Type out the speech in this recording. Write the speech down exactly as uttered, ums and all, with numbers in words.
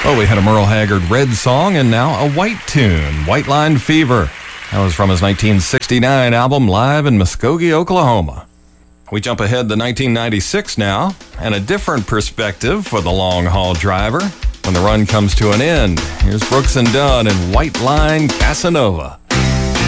Oh, we had a Merle Haggard Red song and now a White tune, White Line Fever. That was from his nineteen sixty-nine album, Live in Muskogee, Oklahoma. We jump ahead to nineteen ninety-six now, and a different perspective for the long-haul driver when the run comes to an end. Here's Brooks and Dunn and White Line Casanova.